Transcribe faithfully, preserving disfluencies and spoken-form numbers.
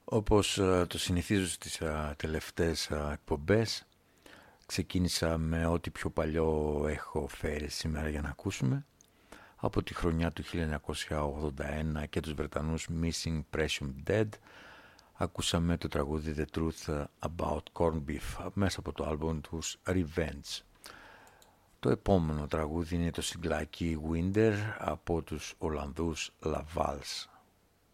Όπως ε, το συνηθίζω στις ε, τελευταίες ε, εκπομπές, ξεκίνησα με ό,τι πιο παλιό έχω φέρει σήμερα για να ακούσουμε. Από τη χρονιά του χίλια εννιακόσια ογδόντα ένα και τους Βρετανούς Missing Precious Dead ακούσαμε το τραγούδι The Truth About Corned Beef μέσα από το άλμπομ τους Revenge. Το επόμενο τραγούδι είναι το συγκλάκι Winder από τους Ολλανδούς La Valse.